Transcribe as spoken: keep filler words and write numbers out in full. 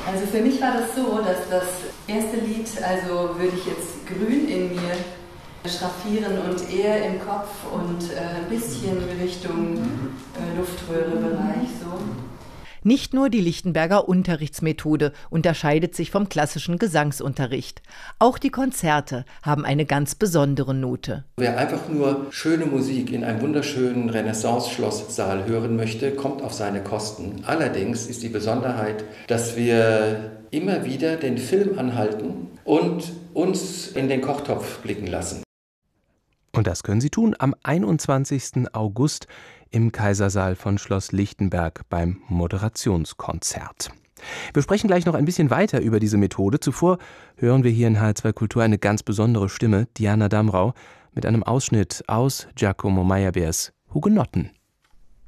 Also für mich war das so, dass das erste Lied, also würde ich jetzt grün in mir schraffieren und eher im Kopf und äh, ein bisschen Richtung äh, Luftröhrebereich so. Nicht nur die Lichtenberger Unterrichtsmethode unterscheidet sich vom klassischen Gesangsunterricht. Auch die Konzerte haben eine ganz besondere Note. Wer einfach nur schöne Musik in einem wunderschönen Renaissance-Schlosssaal hören möchte, kommt auf seine Kosten. Allerdings ist die Besonderheit, dass wir immer wieder den Film anhalten und uns in den Kochtopf blicken lassen. Und das können Sie tun am einundzwanzigsten August im Kaisersaal von Schloss Lichtenberg beim Moderationskonzert. Wir sprechen gleich noch ein bisschen weiter über diese Methode. Zuvor hören wir hier in H R zwei Kultur eine ganz besondere Stimme, Diana Damrau, mit einem Ausschnitt aus Giacomo Meyerbeers Hugenotten.